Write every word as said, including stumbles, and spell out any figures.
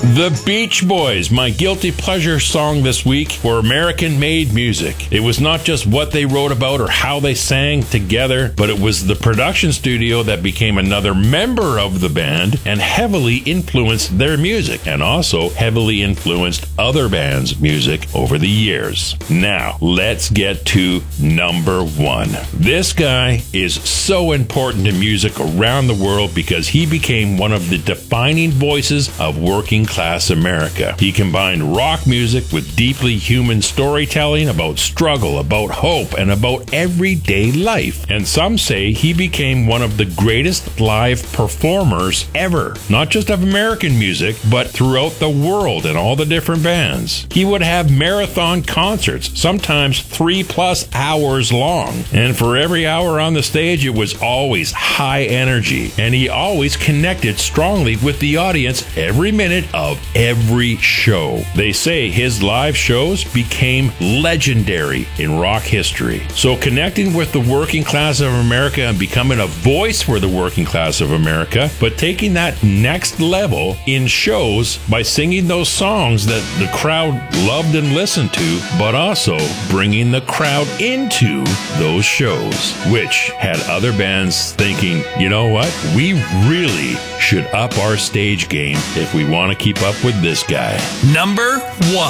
The Beach Boys, my guilty pleasure song this week for American-made music. It was not just what they wrote about or how they sang together, but it was the production studio that became another member of the band and heavily influenced their music, and also heavily influenced other bands' music over the years. Now, let's get to number one. This guy is so important to music around the world because he became one of the defining voices of working class America. He combined rock music with deeply human storytelling about struggle, about hope, and about everyday life. And some say he became one of the greatest live performers ever, not just of American music, but throughout the world in all the different bands. He would have marathon concerts, sometimes three plus hours long. And for every hour on the stage, it was always high energy. And he always connected strongly with the audience every minute of every show. They say his live shows became legendary in rock history. So connecting with the working class of America and becoming a voice for the working class of America, but taking that next level in shows by singing those songs that the crowd loved and listened to, but also bringing the crowd into those shows, which had other bands thinking, you know what, we really should up our stage game if we want to keep up with this guy. Number one.